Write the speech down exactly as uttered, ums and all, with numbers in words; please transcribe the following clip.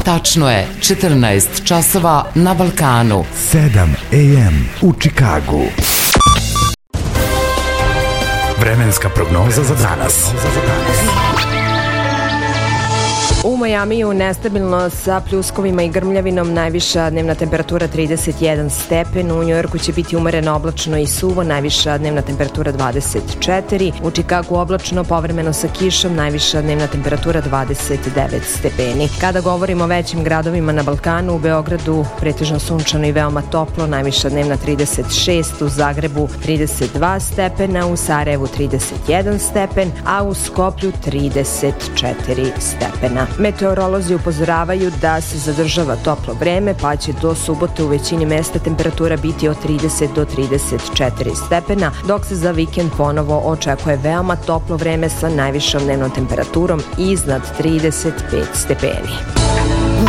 Tačno je četrnaest časova na Balkanu. sedam a m u Čikagu. Vremenska prognoza za danas. U Majamiju nestabilno sa pljuskovima i grmljavinom, najviša dnevna temperatura trideset jedan stepen, u Njujorku će biti umereno oblačno i suvo, najviša dnevna temperatura dvadeset četiri, u Čikagu oblačno povremeno sa kišom, najviša dnevna temperatura dvadeset devet stepeni. Kada govorimo o većim gradovima na Balkanu, u Beogradu pretežno sunčano i veoma toplo, najviša dnevna trideset šest, u Zagrebu trideset dva stepena, u Sarajevu trideset jedan stepen, a u Skoplju trideset četiri stepena. Meteorolozi upozoravaju da se zadržava toplo vreme, pa će do subote u većini mesta temperatura biti od trideset do trideset četiri stepena, dok se za vikend ponovo očekuje veoma toplo vreme sa najvišom dnevnom temperaturom iznad trideset pet stepeni.